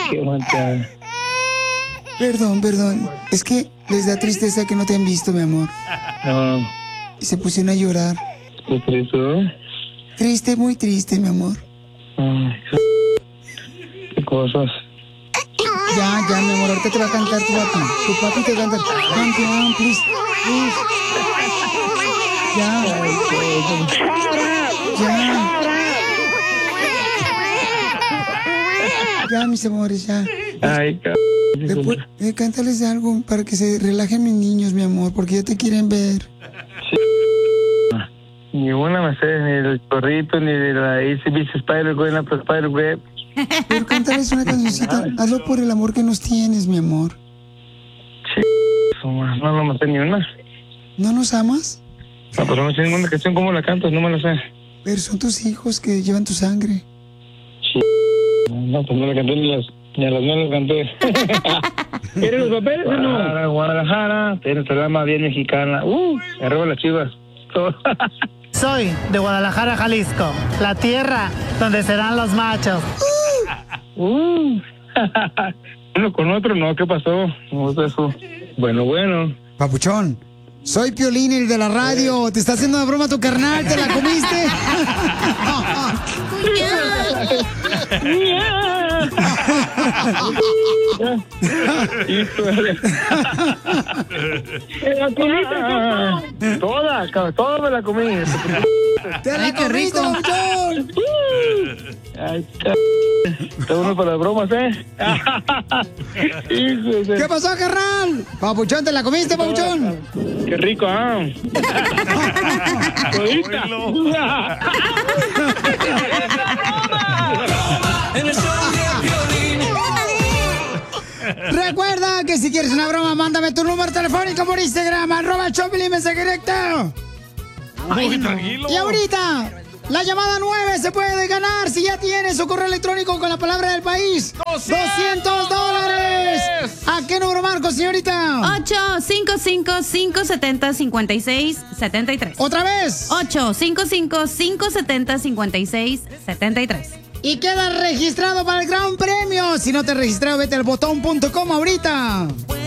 Qué manchada. Perdón. Es que les da tristeza que no te han visto, mi amor. No. Y se pusieron a llorar. ¿Qué triste? Triste, muy triste, mi amor. Ay, qué cosas. Ya, mi amor, ahorita te va a cantar tu papi. Tu papi te va a cantar. Campeón, please. Ya. Ya, mis amores, ya. Ay, Cántales algo para que se relajen mis niños, mi amor, porque ya te quieren ver. Ni una me sé, ni el chorrito, ni de la ACDC Spider-Web, la Spider-Web. Pero cántales una cancioncita. Hazlo por el amor que nos tienes, mi amor. No me sé ni una. ¿No nos amas? No, pero no sé ninguna canción. ¿Cómo la cantas? No me la sé. Pero son tus hijos que llevan tu sangre. No, pues no la canté ni a las no la canté. ¿Quieres los papeles o no? Guadalajara, tienes el alma bien mexicana. Arriba las Chivas. Soy de Guadalajara, Jalisco, la tierra donde serán los machos. Uno con otro, no, ¿qué pasó? No sé eso. Bueno. Papuchón, soy Piolín, el de la radio. Te está haciendo una broma tu carnal, ¿te la comiste? Toda me la comí. ¡Te la comiste, Papuchón! Ay, está bueno para las bromas, ¿eh? ¿Qué pasó, carnal? Papuchón, ¿te la comiste, Papuchón? Qué rico, ¿ah? Recuerda que si quieres una broma, mándame tu número telefónico por Instagram, @Choplin, mensaje directo. Muy tranquilo. Y ahorita, la llamada 9 se puede ganar si ya tienes su correo electrónico con la palabra del país. $200. ¿A qué número marco, señorita? 855-570-5673. ¿Otra vez? 855-570-5673. Y queda registrado para el gran premio. Si no te has registrado, vete al botón.com ahorita.